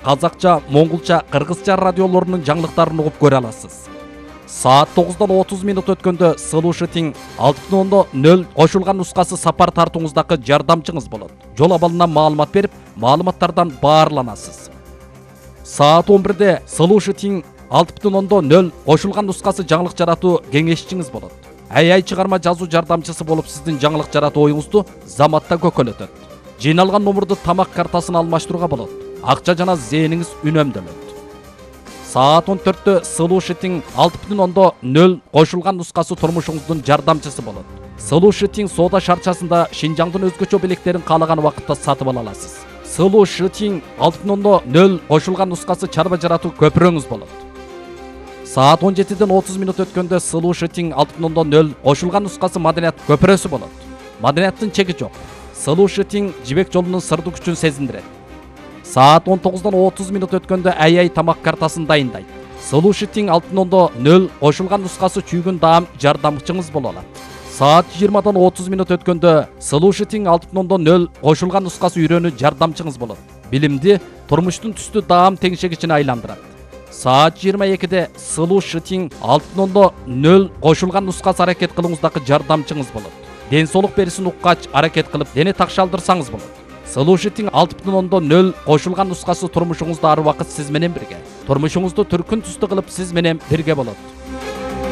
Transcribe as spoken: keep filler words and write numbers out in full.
казакча, монголча, кыргызча радиолорунун жаңылыктарын угуп көрө аласыз. Саат тогуздан отуз минут өткөндө Слушатиң алты бүтүн нөл кошулган нускасы сапар тартууңуздагы жардамчыңыз болот. Жол абалынан маалымат берип, маалыматтардан баарланасыз. Саат он бирде Слушатиң алты бүтүн нөл кошулган нускасы жаңылык жаратуу кеңешчиңиз болот. Ай-ай чыгарма жазуу жардамчысы болуп сиздин жаңылык жаратуу оюңузду заматта көкөлөтөт. Жыйналган номурду тамак картасына алмаштырууга болот. Акча жана зээниңиз үнөмдөлөт. Саат он төрттө Слушатиң алты бүтүн нөл кошулган нускасы турмушуңуздун жардамчысы болот. Слушатиң соода шарчасында Шинжаңдын өзгөчө белектерин каалаган убакытта сатып ала аласыз. Слушатиң алты бүтүн нөл кошулган нускасы чарба жаратуу көпүрөңүз болот. Саат он жетиден отуз минут өткөндө Слушатиң алты бүтүн нөл кошулган нускасы маданият көпүрөсү болот. Маданияттын чеги жок. Слушатиң жибек жолунун сырдуу күчүн сезиндирет. Саат он тогуздан отуз минут өткөндө ай-ай тамак картасын дайындайт. Слушатиң алты бүтүн нөл кошулган нускасы чүйгүн даам жардамчыңыз боло алат. Саат жыйырмадан отуз минут өткөндө Слушатиң алты бүтүн нөл кошулган нускасы үйрөнүү жардамчыңыз болот. Билимди турмуштун түстүү даам теңшегичине айландырат. Саат жыйырма экиде Слушатиң алты бүтүн нөл кошулган нускасы аракет кылууңуздагы жардамчыңыз болот. Ден соолук берисин уккач аракет кылып дене такшалдырсаңыз болот. Слушатиң алты бүтүн нөл кошулган нускасы турмушуңузда ар убакыт сиз менен бирге. Турмушуңузду түркүн түстүү кылып сиз менен бирге болот.